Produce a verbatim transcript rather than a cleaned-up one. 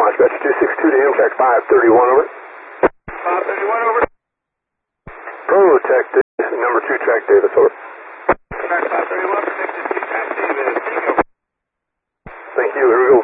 launch batch two six two to Amtrak five thirty-one, over. five thirty-one, over. Protect number two, track Davis, over. Track five thirty-one, protect two, track Davis, take over. Thank you, here we go.